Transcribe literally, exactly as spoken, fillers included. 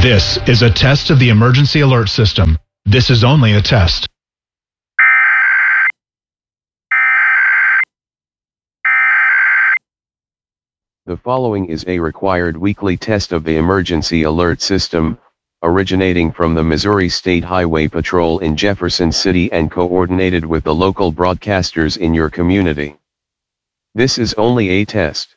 This is a test of the emergency alert system. This is only a test. The following is a required weekly test of the emergency alert system, originating from the Missouri State Highway Patrol in Jefferson City and coordinated with the local broadcasters in your community. This is only a test.